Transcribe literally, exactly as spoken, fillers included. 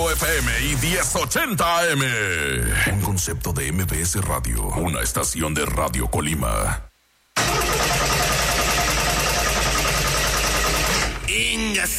F M y diez ochenta A M. Un concepto de M B S Radio, una estación de Radio Colima.